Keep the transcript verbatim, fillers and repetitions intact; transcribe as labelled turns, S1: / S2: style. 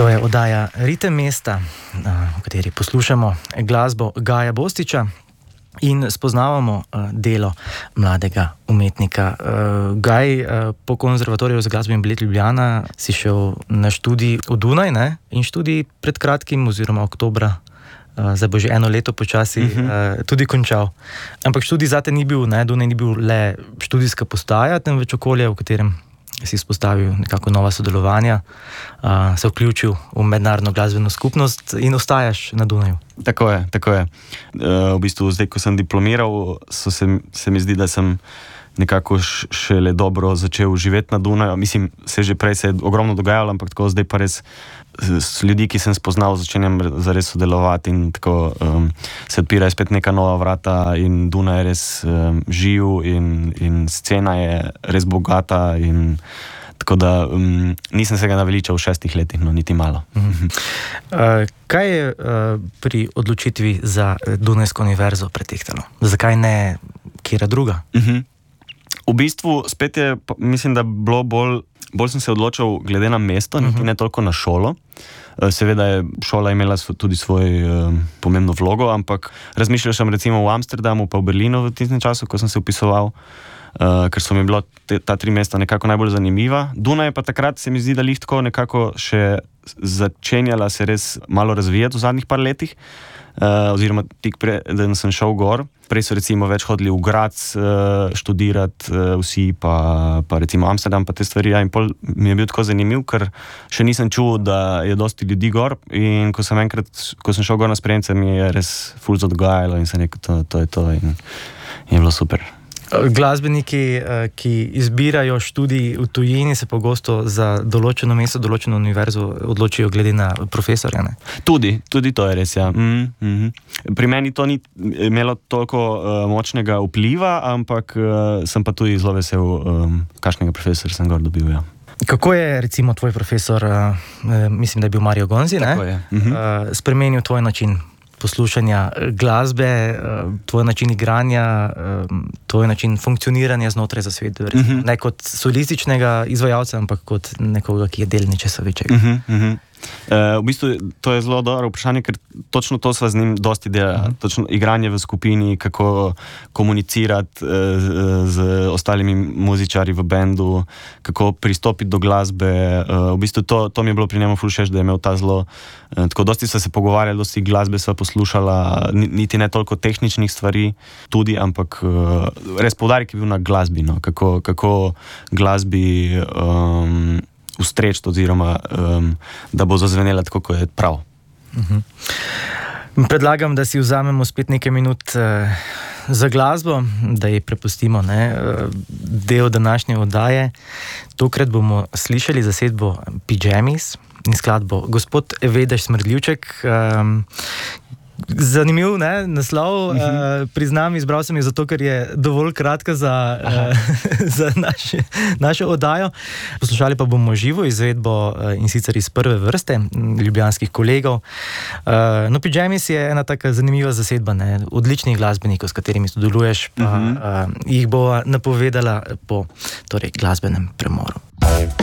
S1: To je oddaja Ritem mesta, v kateri poslušamo glasbo Gaja Bostiča in spoznavamo delo mladega umetnika. Gaj, po konzervatoriju za glasbo in balet Ljubljana si šel na študij v Dunaj, ne? In študij pred kratkim oziroma oktobra, zdaj bo že eno leto počasi, uh-huh. tudi končal. Ampak študij zate ni bil, ne? Dunaj ni bil le študijska postaja, temveč okolje, v katerem si izpostavil nekako nova sodelovanja, uh, se vključil v mednarodno glasbeno skupnost in ostajaš na Dunaju.
S2: Tako je, tako je. Uh, v bistvu zdaj, ko sem diplomiral, so se, se mi zdi, da sem nekako šele dobro začel živeti na Dunaju. Mislim, se že prej se je ogromno dogajalo, ampak tako zdaj pa res s ljudi, ki sem spoznal, začenjam zares sodelovati in tako um, se odpirajo spet neka nova vrata in Dunaj je res um, živ in, in scena je res bogata in tako da um, nisem se ga naveličal v šestih letih, no niti malo.
S1: Uh-huh. Uh, kaj je uh, pri odločitvi za Dunajsko univerzo pretehtalo? Zakaj ne kjera druga?
S2: Uh-huh. V bistvu spet je, mislim, da bilo bolj, bolj sem se odločil glede na mesto, niti ne toliko na šolo. Seveda je šola imela tudi svoj um, pomembno vlogo, ampak razmišljal sem recimo v Amsterdamu pa v Berlinu v tistem času, ko sem se upisoval, uh, ker so mi bilo te, ta tri mesta nekako najbolj zanimiva. Dunaj pa takrat se mi zdi, da lih tako nekako še začenjala se res malo razvijati v zadnjih par letih, uh, oziroma tik preden sem šel gor. Prej so recimo več hodili v Graz uh, študirati uh, vsi, pa, pa recimo Amsterdam, pa te stvari. Ja, in pol mi je bil tako zanimiv, ker še nisem čul, da je dosti ljudi gor. In ko sem enkrat, ko sem šel gor na sprejemce, mi je res ful zadogajalo in sem rekel, to, to je to in, in je bilo super.
S1: Glasbeniki, ki izbirajo študij v tujini, se pogosto za določeno mesto, določeno univerzo odločijo glede na profesorja, ne?
S2: Tudi, tudi to je res, ja. Mm-hmm. Pri meni to ni imelo toliko uh, močnega vpliva, ampak uh, sem pa tudi zelo vesel, um, kakšnega profesora sem gor dobil, ja.
S1: Kako je recimo tvoj profesor, uh, mislim, da je bil Mario Gonzi, ne?
S2: Tako je. Mm-hmm.
S1: Uh, spremenil tvoj način poslušanja glasbe, tvoj način igranja, tvoj način funkcioniranja znotraj zasveta, uh-huh. ne kot solističnega izvajalca, ampak kot nekoga, ki je del nečesa večjega.
S2: Uh-huh, uh-huh. Uh, v bistvu to je zelo dobro vprašanje, ker točno to sva z njim dosti dela, uh-huh. točno igranje v skupini, kako komunicirati uh, z ostalimi muzičari v bendu, kako pristopiti do glasbe. Uh, v bistvu to, to mi je bilo pri njemu ful všeč, da je imel ta zelo, uh, tako dosti sva se pogovarjali, dosti glasbe sva poslušala, niti ne toliko tehničnih stvari tudi, ampak uh, res poudarek je bil na glasbi, no, kako, kako glasbi um, ustreči oziroma um, da bo zazvenela tako, kot je prav.
S1: Uh-huh. Predlagam, da si vzamemo spet nekaj minut uh, za glasbo, da ji prepustimo, ne, uh, del današnje oddaje. Tokrat bomo slišali zasedbo Pijamis in skladbo Gospod Vedaš Smrdljivček. Um, Zanimiv, ne, naslov, uh-huh. uh, priznam, izbral sem jo zato, ker je dovolj kratka za, uh, za naš, našo oddajo. Poslušali pa bomo živo izvedbo uh, in sicer iz prve vrste ljubljanskih kolegov. Uh, no, Pijamis je ena taka zanimiva zasedba, ne, odličnih glasbenikov, s katerimi sodeluješ, pa uh-huh. uh, jih bo napovedala po torej, glasbenem premoru.